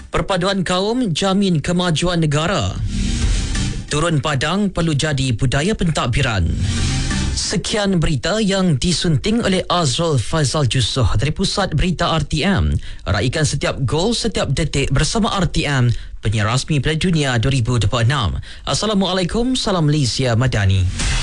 Perpaduan kaum jamin kemajuan negara. Turun padang perlu jadi budaya pentadbiran. Sekian berita yang disunting oleh Azrul Faizal Jusoh dari Pusat Berita RTM. Raikan setiap gol, setiap detik bersama RTM, penyiar rasmi Piala Dunia 2026. Assalamualaikum, salam Malaysia Madani.